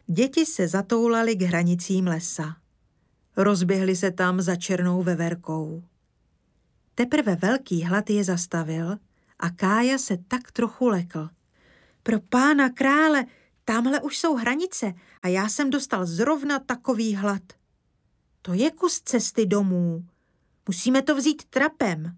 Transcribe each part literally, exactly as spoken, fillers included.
Děti se zatoulaly k hranicím lesa. Rozběhly se tam za černou veverkou. Teprve velký hlad je zastavil a Kája se tak trochu lekl. Pro pána krále, tamhle už jsou hranice a já jsem dostal zrovna takový hlad. To je kus cesty domů. Musíme to vzít trapem.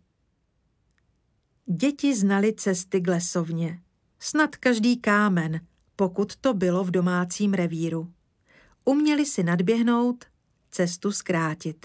Děti znali cesty k lesovně. Snad každý kámen, pokud to bylo v domácím revíru. Uměli si nadběhnout, cestu zkrátit.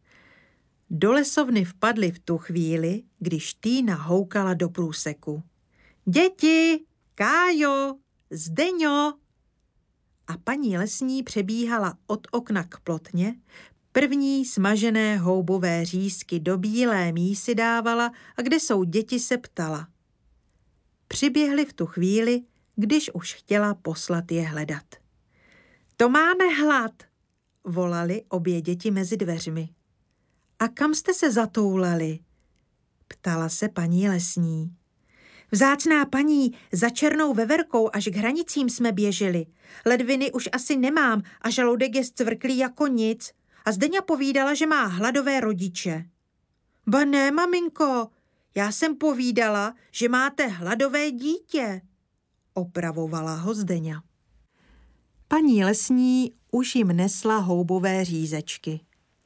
Do lesovny vpadli v tu chvíli, když Týna houkala do průseku. Děti, Kájo, Zdeňo! A paní lesní přebíhala od okna k plotně, první smažené houbové řízky do bílé mísy dávala a kde jsou děti, se ptala. Přiběhli v tu chvíli, když už chtěla poslat je hledat. To máme hlad, volali obě děti mezi dveřmi. A kam jste se zatoulali? Ptala se paní lesní. Vzácná paní, za černou veverkou až k hranicím jsme běželi. Ledviny už asi nemám a žaludek je zcvrklý jako nic. A Zdeňa povídala, že má hladové rodiče. Ba ne, maminko, já jsem povídala, že máte hladové dítě. Opravovala ho Zdeňa. Paní lesní už jim nesla houbové řízečky.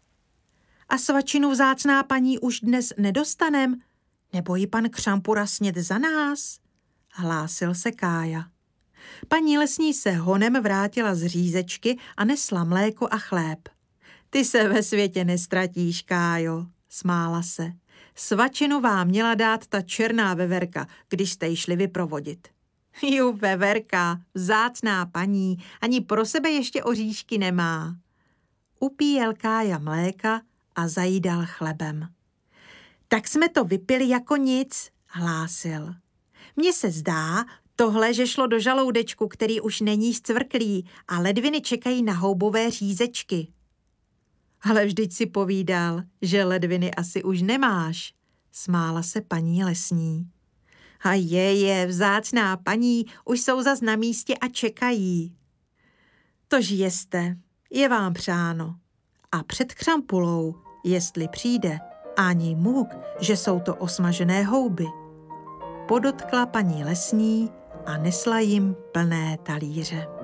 A svačinu, vzácná paní, už dnes nedostanem? Nebo ji pan Křampura sněd za nás? Hlásil se Kája. Paní lesní se honem vrátila z řízečky a nesla mléko a chléb. Ty se ve světě nestratíš, Kájo, smála se. Svačinu vám měla dát ta černá veverka, když jste ji šli vyprovodit. Ju, veverka, vzácná paní, ani pro sebe ještě oříšky nemá. Upíjel Kája mléka a zajídal chlebem. Tak jsme to vypili jako nic, hlásil. Mně se zdá, tohle, že šlo do žaloudečku, který už není zcvrklý a ledviny čekají na houbové řízečky. Ale vždyť si povídal, že ledviny asi už nemáš, smála se paní lesní. A je, je, vzácná paní, už jsou zas na místě a čekají. Tož jeste, je vám přáno. A před Křampulou, jestli přijde, ani můk, že jsou to osmažené houby. Podotkla paní lesní a nesla jim plné talíře.